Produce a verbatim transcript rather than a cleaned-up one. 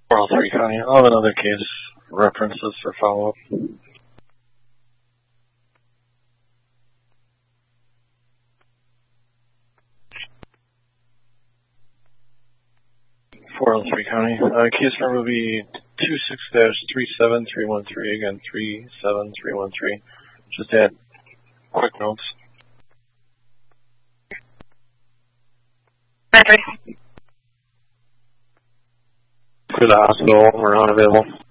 four oh three County. I'll have another case references for follow-up. four oh three County. Uh, case number will be two six dash three seven three one three. Again, three seven three one three. Just add quick notes. To the hospital, we're unavailable.